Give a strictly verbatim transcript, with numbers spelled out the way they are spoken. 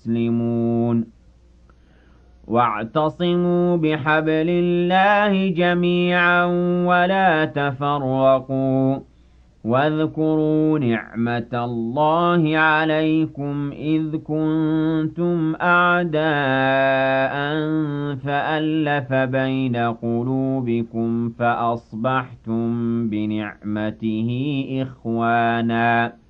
مسلمون واعتصموا بحبل الله جميعا ولا تفرقوا واذكروا نعمة الله عليكم إذ كنتم أعداء فألف بين قلوبكم فأصبحتم بنعمته إخواناً